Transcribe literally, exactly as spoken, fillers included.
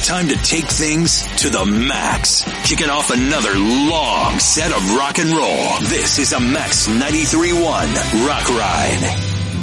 time to take things to the max. Kicking off another long set of rock and roll. This is a Max ninety-three point one Rock Ride.